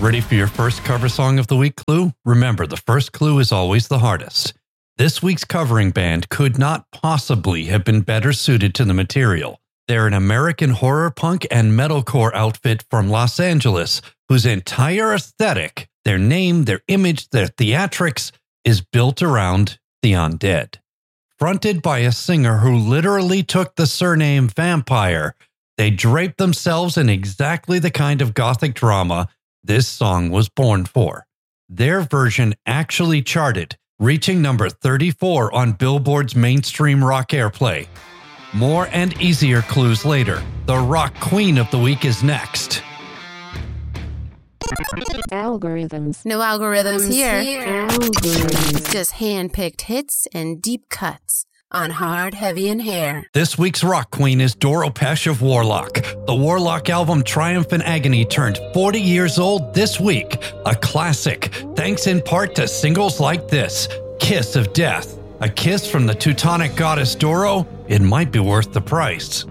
Ready for your first cover song of the week clue? Remember, the first clue is always the hardest. This week's covering band could not possibly have been better suited to the material. They're an American horror punk and metalcore outfit from Los Angeles whose entire aesthetic, their name, their image, their theatrics, is built around the undead. Fronted by a singer who literally took the surname Vampire, they draped themselves in exactly the kind of gothic drama this song was born for. Their version actually charted, reaching number 34 on Billboard's mainstream rock airplay. More and easier clues later. The rock queen of the week is next. Algorithms. No algorithms here. Algorithms. Just hand-picked hits and deep cuts on Hard, Heavy, and Hair. This week's rock queen is Doro Pesch of Warlock. The Warlock album Triumph and Agony turned 40 years old this week. A classic, thanks in part to singles like this, Kiss of Death. A kiss from the Teutonic goddess Doro? It might be worth the price.